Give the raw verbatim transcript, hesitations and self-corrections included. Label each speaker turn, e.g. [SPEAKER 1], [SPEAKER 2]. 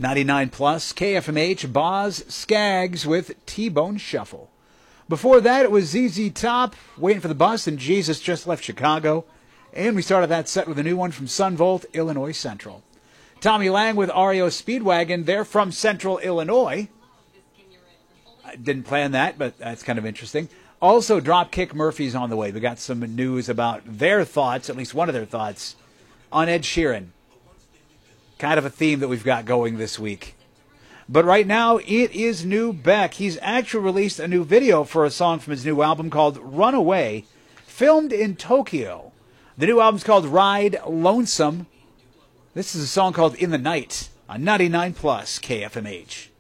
[SPEAKER 1] ninety-nine plus, K F M H, Boz Skaggs with T-Bone Shuffle. Before that, it was Z Z Top, Waiting for the Bus, and Jesus Just Left Chicago. And we started that set with a new one from Sunvolt, Illinois Central. Tommy Lang with R E O Speedwagon. They're from Central Illinois. I didn't plan that, but that's kind of interesting. Also, Dropkick Murphys on the way. We got some news about their thoughts, at least one of their thoughts, on Ed Sheeran. Kind of a theme that we've got going this week. But right now, it is New Beck. He's actually released a new video for a song from his new album called Runaway, filmed in Tokyo. The new album's called Ride Lonesome. This is a song called In the Night on ninety-nine plus K F M H.